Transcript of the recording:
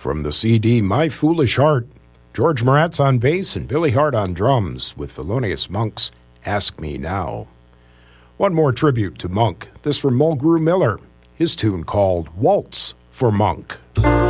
From the CD My Foolish Heart, George Moretz on bass and Billy Hart on drums with Thelonious Monk's Ask Me Now. One more tribute to Monk, this from Mulgrew Miller, his tune called Waltz for Monk.